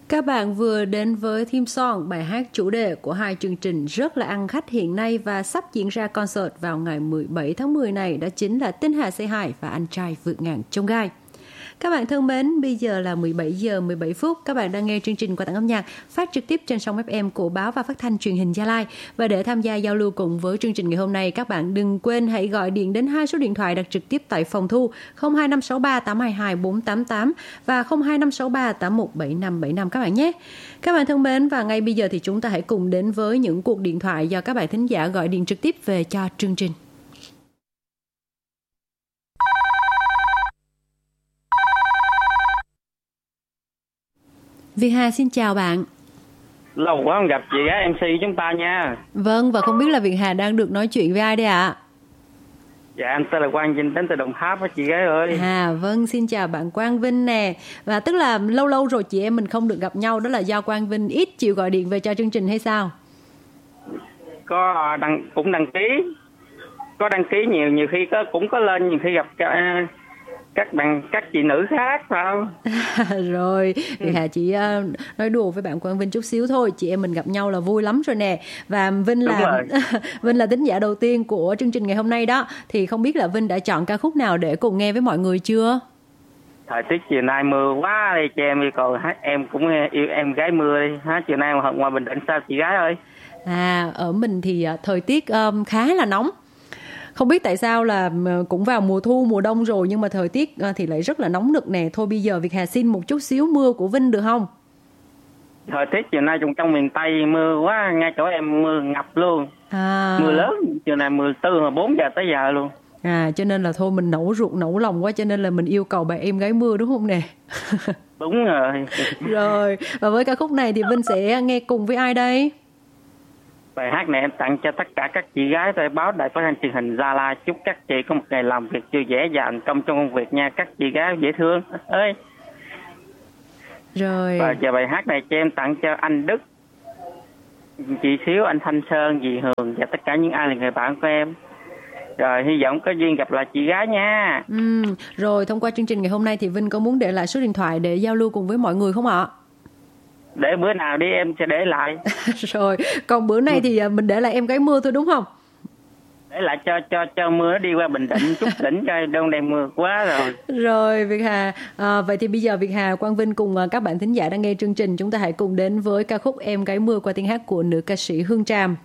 Các bạn vừa đến với theme song, bài hát chủ đề của hai chương trình rất là ăn khách hiện nay và sắp diễn ra concert vào ngày 17 tháng 10 này, đó chính là Tinh Hà Say Hi và Anh Trai Vượt Ngàn Chông Gai. Các bạn thân mến, bây giờ là 17 giờ 17 phút. Các bạn đang nghe chương trình Quà tặng âm nhạc phát trực tiếp trên sóng FM của Báo và Phát thanh Truyền hình Gia Lai. Và để tham gia giao lưu cùng với chương trình ngày hôm nay, các bạn đừng quên hãy gọi điện đến hai số điện thoại đặt trực tiếp tại phòng thu 02563 822 488 và 02563 817575 các bạn nhé. Các bạn thân mến, và ngay bây giờ thì chúng ta hãy cùng đến với những cuộc điện thoại do các bạn thính giả gọi điện trực tiếp về cho chương trình. Việt Hà xin chào bạn. Lâu quá không gặp chị gái MC chúng ta nha. Vâng, và không biết là Việt Hà đang được nói chuyện với ai đây ạ? Dạ, anh tên là Quang Vinh đến từ Đồng Tháp á chị gái ơi. Vâng, xin chào bạn Quang Vinh nè. Và tức là lâu rồi chị em mình không được gặp nhau, đó là do Quang Vinh ít chịu gọi điện về cho chương trình hay sao? Cũng đăng ký. Có đăng ký nhiều khi cũng có lên, nhiều khi gặp các chị nữ khác phải không? Rồi, Việt Hà chỉ nói đùa với bạn Quang Vinh chút xíu thôi. Chị em mình gặp nhau là vui lắm rồi nè. Và Vinh là thính giả đầu tiên của chương trình ngày hôm nay đó. Thì không biết là Vinh đã chọn ca khúc nào để cùng nghe với mọi người chưa? Thời tiết chiều nay mưa quá đi, cho em yêu cầu hát em cũng yêu em gái mưa đi. Hát chiều nay ngoài Bình Định sao chị gái ơi? Ở mình thì thời tiết khá là nóng. Không biết tại sao là cũng vào mùa thu, mùa đông rồi nhưng mà thời tiết thì lại rất là nóng nực nè. Thôi bây giờ Việt Hà xin một chút xíu mưa của Vinh được không? Thời tiết chiều nay trong miền Tây mưa quá, ngay chỗ em mưa ngập luôn. Mưa lớn, chiều nay mưa từ 4 giờ tới giờ luôn. Cho nên là thôi mình nẫu ruột nẫu lòng quá, cho nên là mình yêu cầu bài em gái mưa đúng không nè? Đúng rồi. Rồi, và với ca khúc này thì Vinh sẽ nghe cùng với ai đây? Bài hát này em tặng cho tất cả các chị gái tại Báo Đài Phát thanh Truyền hình Gia Lai. Chúc các chị có một ngày làm việc vui vẻ và thành công trong công việc nha, các chị gái dễ thương ơi. Rồi. Và giờ bài hát này cho em tặng cho anh Đức, chị Xíu, anh Thanh Sơn, dì Hường và tất cả những ai là người bạn của em. Rồi hy vọng có duyên gặp lại chị gái nha. Rồi thông qua chương trình ngày hôm nay thì Vinh có muốn để lại số điện thoại để giao lưu cùng với mọi người không ạ? Để bữa nào đi em sẽ để lại. Rồi, còn bữa nay thì mình để lại em gái mưa thôi đúng không? Để lại cho mưa nó đi qua Bình Định chút đỉnh cho đông đây mưa quá rồi. Rồi Việt Hà, vậy thì bây giờ Việt Hà, Quang Vinh cùng các bạn thính giả đang nghe chương trình, chúng ta hãy cùng đến với ca khúc Em Gái Mưa qua tiếng hát của nữ ca sĩ Hương Tràm.